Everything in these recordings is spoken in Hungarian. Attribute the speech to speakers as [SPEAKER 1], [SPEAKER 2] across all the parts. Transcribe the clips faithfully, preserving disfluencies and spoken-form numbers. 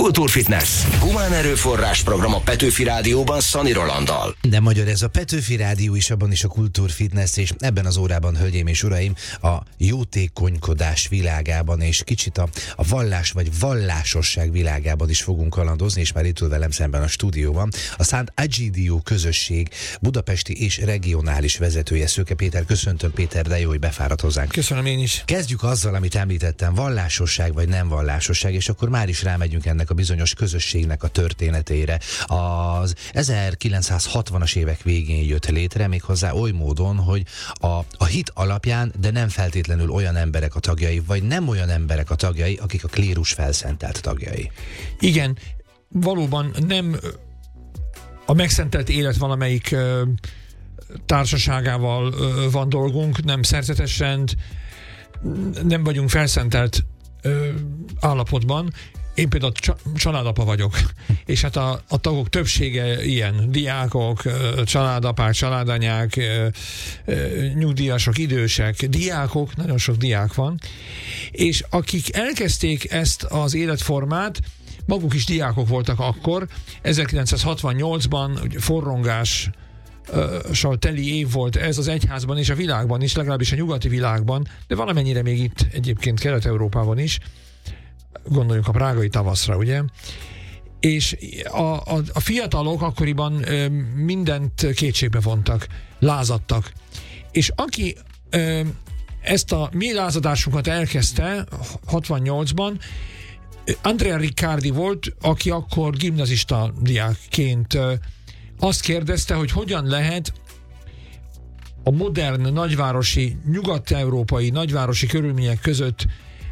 [SPEAKER 1] Kultúrfitness. Humán erőforrás program a Petőfi Rádióban Szani Rolanddal.
[SPEAKER 2] De magyar ez a Petőfi Rádió is, abban is a Kultúrfitness, és ebben az órában, hölgyeim és uraim, a jótékonykodás világában, és kicsit a, a vallás vagy vallásosság világában is fogunk kalandozni, és már itt ül velem szemben a stúdióban a Sant'Egidio közösség budapesti és regionális vezetője, Szőke Péter. Köszöntöm, Péter, de jó, hogy befáradt hozzánk.
[SPEAKER 3] Köszönöm én is.
[SPEAKER 2] Kezdjük azzal, amit említettem, vallásosság vagy nem vallásosság, és akkor már is rámegyünk ennek a bizonyos közösségnek a történetére. Az ezerkilencszázhatvanas évek végén jött létre, méghozzá oly módon, hogy a, a hit alapján, de nem feltétlenül olyan emberek a tagjai, vagy nem olyan emberek a tagjai, akik a klérus felszentelt tagjai.
[SPEAKER 3] Igen, valóban nem a megszentelt élet valamelyik ö, társaságával ö, van dolgunk, nem szerzetesrend, nem vagyunk felszentelt ö, állapotban. Én például családapa vagyok, és hát a, a tagok többsége ilyen, diákok, családapák, családanyák, nyugdíjasok, idősek, diákok, nagyon sok diák van, és akik elkezdték ezt az életformát, maguk is diákok voltak akkor, ezerkilencszázhatvannyolcban forrongás sal teli év volt ez az egyházban és a világban is, legalábbis a nyugati világban, de valamennyire még itt egyébként Kelet-Európában is. Gondoljunk a prágai tavaszra, ugye? És a, a, a fiatalok akkoriban ö, mindent kétségbe vontak, lázadtak. És aki ö, ezt a mi lázadásunkat elkezdte hatvannyolcban, Andrea Riccardi volt, aki akkor gimnazista diákként ö, azt kérdezte, hogy hogyan lehet a modern nagyvárosi, nyugat-európai nagyvárosi körülmények között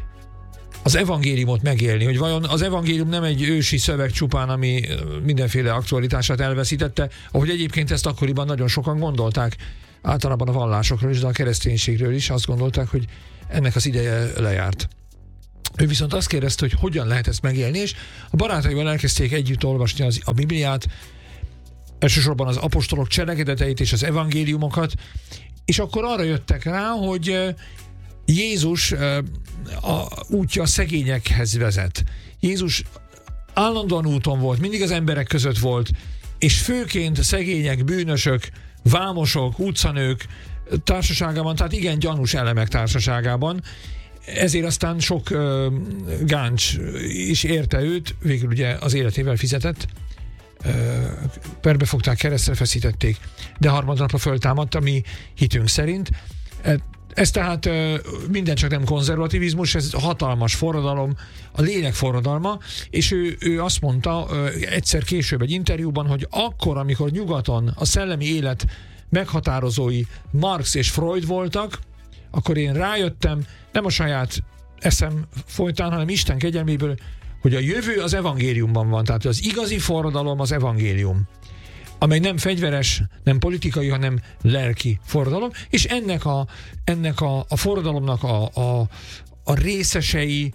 [SPEAKER 3] az evangéliumot megélni, hogy vajon az evangélium nem egy ősi szöveg csupán, ami mindenféle aktualitását elveszítette, ahogy egyébként ezt akkoriban nagyon sokan gondolták, általában a vallásokról is, de a kereszténységről is azt gondolták, hogy ennek az ideje lejárt. Ő viszont azt kérdezte, hogy hogyan lehet ezt megélni, és a barátaival elkezdték együtt olvasni az, a Bibliát, elsősorban az apostolok cselekedeteit és az evangéliumokat, és akkor arra jöttek rá, hogy Jézus a útja a szegényekhez vezet. Jézus állandóan úton volt, mindig az emberek között volt, és főként szegények, bűnösök, vámosok, utcanők társaságában, tehát igen gyanús elemek társaságában. Ezért aztán sok uh, gáncs is érte őt, végül ugye az életével fizetett, uh, perbe fogták, keresztre feszítették, de harmadnapra föltámadt, a mi hitünk szerint. Ez tehát minden csak nem konzervativizmus, ez hatalmas forradalom, a lélek forradalma, és ő, ő azt mondta egyszer később egy interjúban, hogy akkor, amikor nyugaton a szellemi élet meghatározói Marx és Freud voltak, akkor én rájöttem, nem a saját eszem folytán, hanem Isten kegyelméből, hogy a jövő az evangéliumban van, tehát az igazi forradalom az evangélium, amely nem fegyveres, nem politikai, hanem lelki forradalom, és ennek a, ennek a, a forradalomnak a, a, a részesei,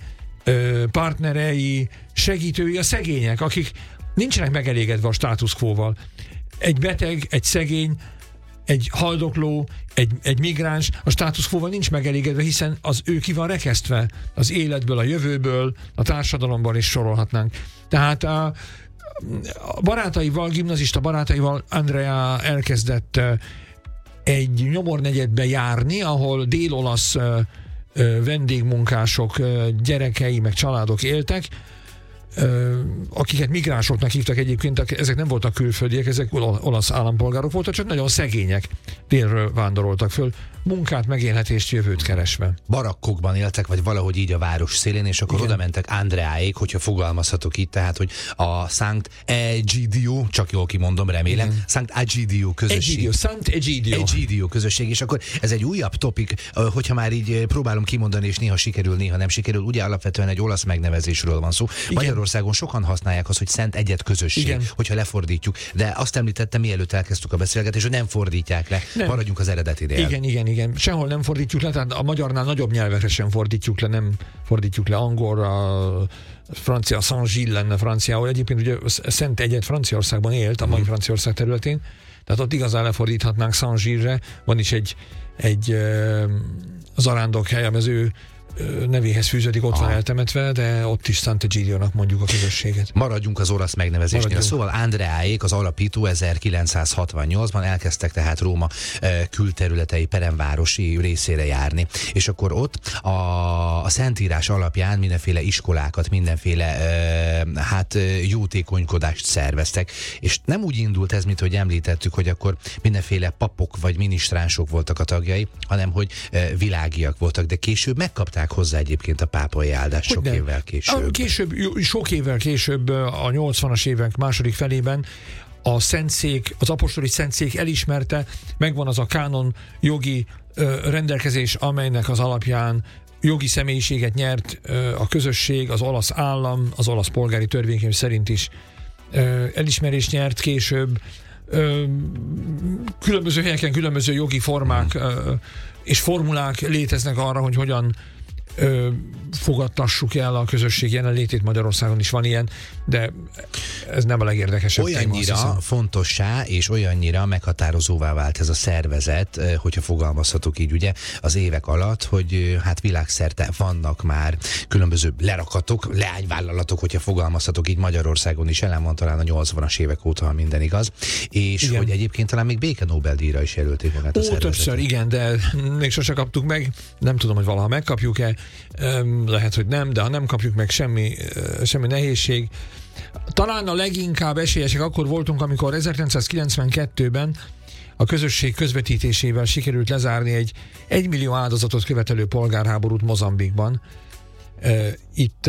[SPEAKER 3] partnerei, segítői a szegények, akik nincsenek megelégedve a status quo-val. Egy beteg, egy szegény, egy haldokló, egy, egy migráns a status quo-val nincs megelégedve, hiszen az ő ki van rekesztve az életből, a jövőből, a társadalomból is sorolhatnánk. Tehát a A barátaival, gimnazista barátaival Andrea elkezdett egy nyomornegyedbe járni, ahol dél-olasz vendégmunkások gyerekei, meg családok éltek, akiket migránsoknak hívtak egyébként, ezek nem voltak külföldiek, ezek olasz állampolgárok voltak, csak nagyon szegények, délről vándoroltak föl, munkát, megélhetést, jövőt keresve.
[SPEAKER 2] Barakkokban éltek, vagy valahogy így a város szélén, és akkor oda mentek Andreáék, hogyha fogalmazhatok itt, tehát, hogy a Sant'Egidio, csak jól kimondom, remélem, igen. Sant'Egidio közösség.
[SPEAKER 3] Egidio, Sant'Egidio.
[SPEAKER 2] Egidio közösség, és akkor ez egy újabb topik, hogyha már így próbálom kimondani, és néha sikerül, néha nem sikerül, ugye alapvetően egy olasz megnevezésről van szó. Igen. Magyarországon sokan használják azt, hogy Szent Egyed közösség, igen, hogyha lefordítjuk, de azt említettem, mielőtt elkezdtük a beszélgetést, hogy nem fordítják le, nem. Maradjunk az eredetinél.
[SPEAKER 3] Igen, igen, igen. Sehol nem fordítjuk le, tehát a magyarnál nagyobb nyelvekre sem fordítjuk le, nem fordítjuk le angolra, francia, Saint-Gilles lenne franciául. Egyébként ugye Szent Egyed Franciaországban élt, a mai mm. Franciaország területén, tehát ott igazán lefordíthatnánk Saint-Gilles-re. Van is egy, egy zarándok hely, az ő nevéhez fűződik, ott
[SPEAKER 2] Aha.
[SPEAKER 3] van eltemetve, de ott is Sant'Egidio-nak mondjuk a közösséget.
[SPEAKER 2] Maradjunk az olasz megnevezésnél.
[SPEAKER 3] Maradjunk.
[SPEAKER 2] Szóval Andreáék, az alapító ezerkilencszázhatvannyolcban elkezdtek tehát Róma e, külterületei peremvárosi részére járni. És akkor ott a, a Szentírás alapján mindenféle iskolákat, mindenféle e, hát jótékonykodást szerveztek. És nem úgy indult ez, mint hogy említettük, hogy akkor mindenféle papok vagy minisztránsok voltak a tagjai, hanem hogy e, világiak voltak, de később megkapták hozzá egyébként a pápai áldást sok
[SPEAKER 3] Hogyne?
[SPEAKER 2] évvel később.
[SPEAKER 3] A később. Sok évvel később, a nyolcvanas évek második felében a Szentszék, az apostoli Szentszék elismerte, megvan az a kánon jogi ö, rendelkezés, amelynek az alapján jogi személyiséget nyert ö, a közösség, az olasz állam, az olasz polgári törvénykönyv szerint is ö, elismerést nyert később. Ö, különböző helyeken különböző jogi formák ö, és formulák léteznek arra, hogy hogyan Ö, fogadtassuk el a közösség jelenlétét. Magyarországon is van ilyen, de ez nem a legérdekesebb téma.
[SPEAKER 2] Olyannyira fontossá és olyannyira meghatározóvá vált ez a szervezet, hogyha fogalmazhatok így, ugye, az évek alatt, hogy hát világszerte vannak már különböző lerakatok, leányvállalatok, hogyha fogalmazhatok így, Magyarországon is jelen van talán a nyolcvanas évek óta, ha minden igaz, és igen. Hogy egyébként talán még béke Nobel-díjra is jelölték magát a
[SPEAKER 3] Ó,
[SPEAKER 2] szervezetet.
[SPEAKER 3] többször, igen, de még sose kaptuk meg, nem tudom, hogy valaha megkapjuk-e, lehet, hogy nem, de ha nem kapjuk meg, semmi, semmi nehézség. Talán a leginkább esélyesek akkor voltunk, amikor ezerkilencszázkilencvenkettőben a közösség közvetítésével sikerült lezárni egy egymillió áldozatot követelő polgárháborút Mozambikban. Itt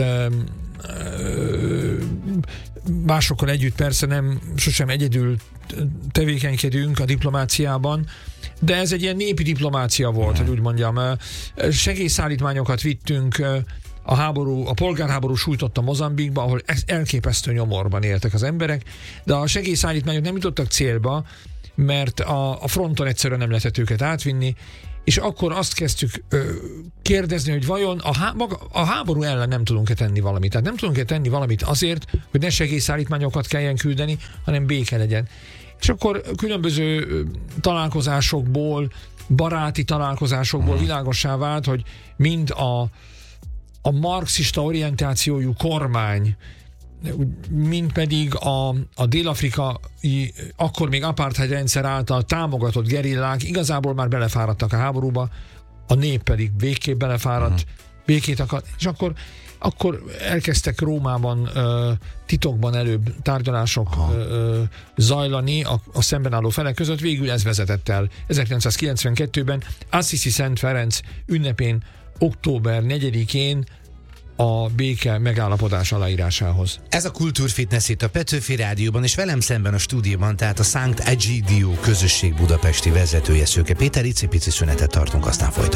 [SPEAKER 3] másokkal együtt persze nem, sosem egyedül tevékenykedünk a diplomáciában, de ez egy ilyen népi diplomácia volt, hogy úgy mondjam. Segélyszállítmányokat vittünk a háború, a polgárháború sújtotta Mozambikba, ahol elképesztő nyomorban éltek az emberek, de a segélyszállítmányok nem jutottak célba, mert a, a fronton egyszerűen nem lehetett őket átvinni, és akkor azt kezdtük ö, kérdezni, hogy vajon a, há, maga, a háború ellen nem tudunk-e tenni valamit. Tehát nem tudunk-e tenni valamit azért, hogy ne segélyszállítmányokat kelljen küldeni, hanem béke legyen. És akkor különböző találkozásokból, baráti találkozásokból világossá vált, hogy mind a, a marxista orientációjú kormány, mint pedig a, a dél-afrikai, akkor még apartheid rendszer által támogatott gerillák igazából már belefáradtak a háborúba, a nép pedig végképp belefáradt, uh-huh. békét akart, és akkor, akkor elkezdtek Rómában uh, titokban előbb tárgyalások uh, zajlani a, a szemben álló felek között, végül ez vezetett el ezerkilencszázkilencvenkettőben Assisi Szent Ferenc ünnepén, október negyedikén a béke megállapodás aláírásához.
[SPEAKER 2] Ez a Kultúrfitness itt a Petőfi Rádióban, és velem szemben a stúdióban, tehát a Sant'Egidio közösség budapesti vezetője, Szőke Péter. Icipici szünetet tartunk, aztán folytatjuk.